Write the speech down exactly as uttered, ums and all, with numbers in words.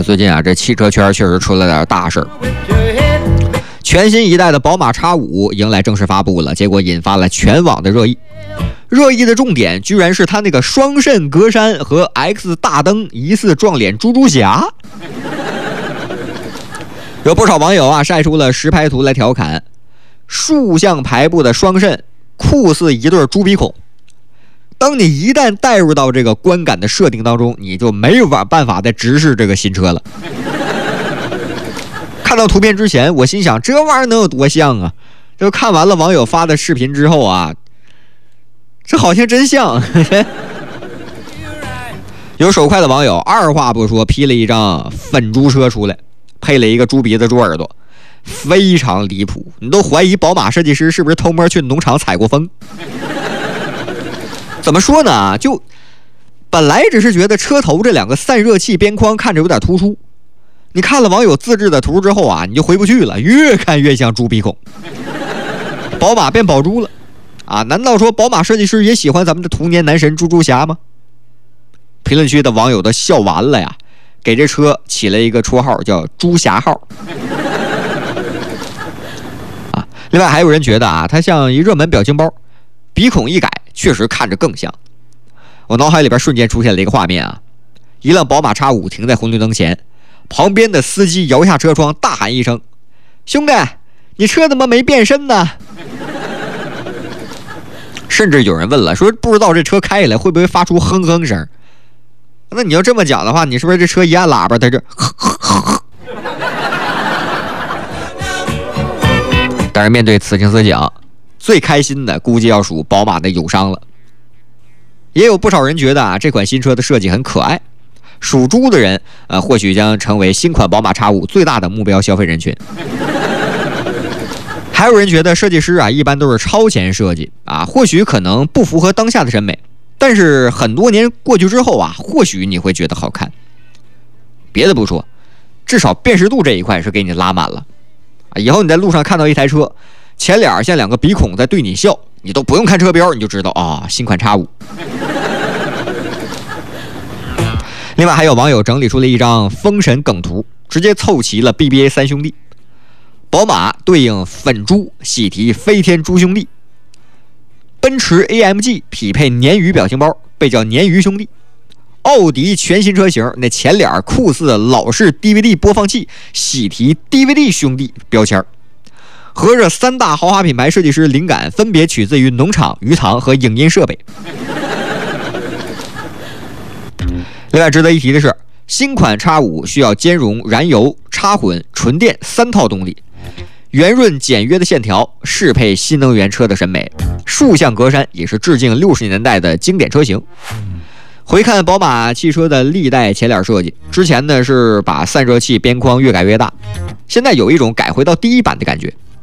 最近啊，这汽车圈确实出了点大事儿。全新一代的宝马 X 五 迎来正式发布了，结果引发了全网的热议。热议的重点居然是它那个双肾格栅和 X 大灯疑似撞脸猪猪侠。有不少网友啊晒出了实拍图来调侃，竖向排布的双肾酷似一对猪鼻孔。当你一旦带入到这个观感的设定当中，你就没有办法再直视这个新车了。看到图片之前，我心想这玩意儿能有多像啊？就看完了网友发的视频之后啊，这好像真像。有手快的网友二话不说 P 了一张粉猪车出来，配了一个猪鼻子猪耳朵，非常离谱，你都怀疑宝马设计师是不是偷摸去农场采过风。怎么说呢，就本来只是觉得车头这两个散热器边框看着有点突出，你看了网友自制的图之后啊，你就回不去了，越看越像猪鼻孔。宝马变宝猪了啊？难道说宝马设计师也喜欢咱们的童年男神猪猪侠吗？评论区的网友都笑完了呀，给这车起了一个绰号叫猪侠号。啊，另外还有人觉得啊，它像一热门表情包，鼻孔一改确实看着更像。我脑海里边瞬间出现了一个画面啊，一辆宝马 X 五 停在红绿灯前，旁边的司机摇下车窗大喊一声，兄弟你车怎么没变身呢？甚至有人问了，说不知道这车开起来会不会发出哼哼声。那你要这么讲的话，你是不是这车一按喇叭在这但是面对此情此景，最开心的估计要数宝马的友商了。也有不少人觉得啊，这款新车的设计很可爱，属猪的人呃，或许将成为新款宝马 X 五 最大的目标消费人群。还有人觉得设计师啊一般都是超前设计啊，或许可能不符合当下的审美，但是很多年过去之后啊，或许你会觉得好看。别的不说，至少辨识度这一块是给你拉满了啊！以后你在路上看到一台车，前脸像两个鼻孔在对你笑，你都不用看车标，你就知道啊，新款 X 五。另外还有网友整理出了一张封神梗图，直接凑齐了 B B A 三兄弟。宝马对应粉猪喜提飞天猪兄弟，奔驰 A M G 匹配鲶鱼表情包，被叫鲶鱼兄弟。奥迪全新车型那前脸酷似老式 D V D 播放器，喜提 D V D 兄弟标签。合着三大豪华品牌设计师灵感分别取自于农场、鱼塘和影音设备。另外值得一提的是，新款 X 五 需要兼容燃油、插混、纯电三套动力，圆润简约的线条适配新能源车的审美，竖向格栅也是致敬六十年代的经典车型。回看宝马汽车的历代前脸设计，之前呢是把散热器边框越改越大，现在有一种改回到第一版的感觉，